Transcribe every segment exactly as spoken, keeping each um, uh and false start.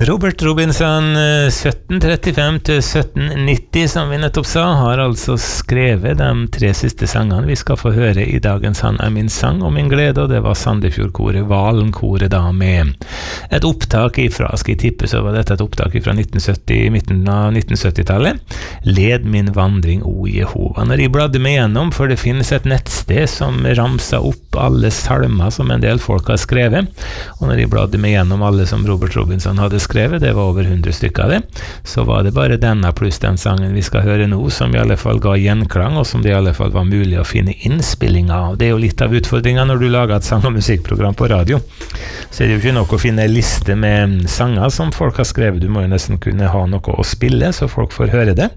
Robert Robinson, sytten trettifem til sytten nitti, som vi nettopp sa, har altså skrevet de tre siste sangene vi skal få høre i dagens Han er min sang og min glede, og det var Sandefjord-koret, Valen-koret da, med et opptak ifra, skal jeg tippe, så var dette et opptak ifra nitten sytti, midten av nitten sytti-tallet. Led min vandring, o Jehova. Når jeg bladde meg gjennom, for det finnes et nettsted som ramser opp alle salmer som en del folk har skrevet, og når jeg bladde meg gjennom alle som Robert Robinson hadde skrevet, det var over hundre stykker av det, så var det bare denne pluss den sangen vi skal høre nå, som i alle fall ga gjenklang, og som det i alle fall var mulig å finne innspilling av. Det er jo litt av utfordringen når du lager et sang- og musikkprogram på radio, så er det jo ikke nok å finne en liste med sanger som folk har skrevet. Du må jo nesten kunne ha noe å spille, så folk får høre det.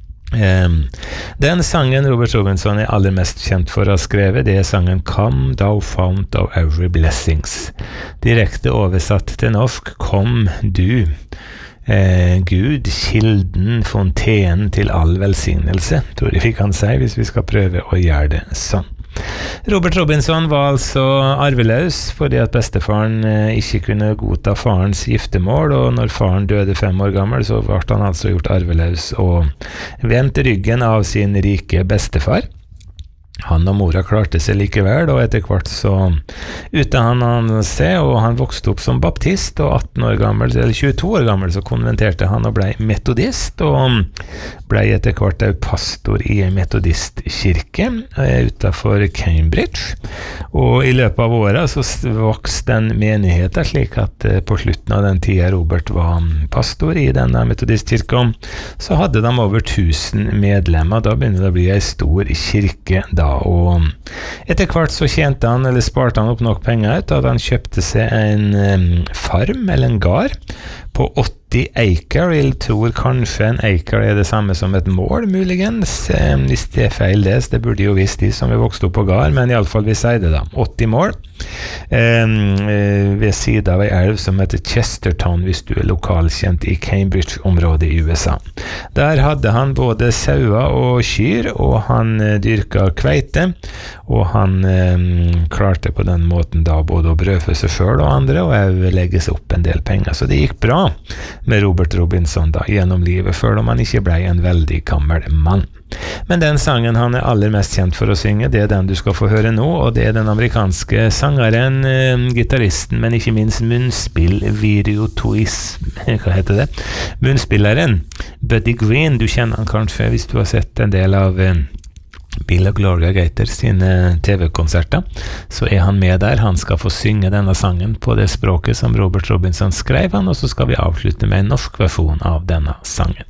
Um, den sangen Robert Robinson er aller mest kjent for å ha skrevet, det er sangen Come thou fount of every blessings, direkte oversatt til norsk Kom du eh, Gud, kilden, fontenen til all velsignelse, tror jeg vi kan si, hvis vi skal prøve å gjøre det sånn. Robert Robinson var altså arveløs fordi at bestefaren eh, ikke kunne godta farens giftemål, og når faren døde fem år gammel så ble han altså gjort arveløs og vendt ryggen av sin rike bestefar. Han og mora klarte seg likevel, og etter hvert så utdannet han seg, og han vokste opp som baptist, og atten år gammel, eller tjueto år gammel, så konventerte han og ble metodist, og ble etter hvert pastor i en metodistkirke utenfor Cambridge. Og i løpet av året så vokste den menigheten, slik at på slutten av den tiden Robert var pastor i denne metodistkirken, så hadde de over tusen medlemmer. Da begynte det å bli en stor kirke da. Og etter hvert så tjente han, eller sparte han opp nok penger ut, at han kjøpte seg en um, farm, eller en gard, på åtti acre. Jeg tror kanskje en acre er det samme som et mål, muligens. Um, hvis det er feil det, det burde jo visst de som er vokst opp på gard, men i alle fall vi sier det da, åtti mål. Um, uh, ved siden av en elv som heter Chesterton, hvis du er lokalkjent i Cambridge-området i U S A. Der hadde han både sauer og kyr, og han uh, dyrka kveite, og han um, klarte på den måten da både å brødfø seg selv og andre, og også legge seg opp en del penger. Så det gikk bra med Robert Robinson da, gjennom livet, før om han ikke ble en veldig gammel mann. Men den sangen han er aller mest kjent for å synge, det er den du skal få høre nå, og det er den amerikanske sangeren, eh, gitaristen, men ikke minst munnspill-virtuoism, hva heter det? Munnspilleren, Buddy Green. Du kjenner han kanskje hvis du har sett en del av eh, Bill og Gloria Gaither sine T V-konserter, så er han med der. Han skal få synge denne sangen på det språket som Robert Robinson skrev han, og så skal vi avslutte med en norsk versjon av denne sangen.